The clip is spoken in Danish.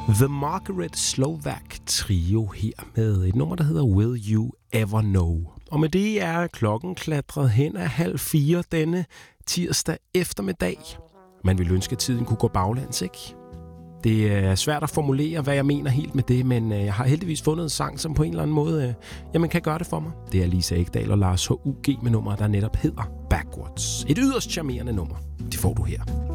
The Margaret Slovak Trio her med et nummer, der hedder Will You Ever Know. Og med det er klokken klatret hen af 3:30 denne tirsdag eftermiddag. Man ville ønske, at tiden kunne gå baglæns, ikke? Det er svært at formulere, hvad jeg mener helt med det, men jeg har heldigvis fundet en sang, som på en eller anden måde kan gøre det for mig. Det er Lisa Ekdahl og Lars H.U.G. med nummer, der netop hedder Backwards. Et yderst charmerende nummer. Det får du her.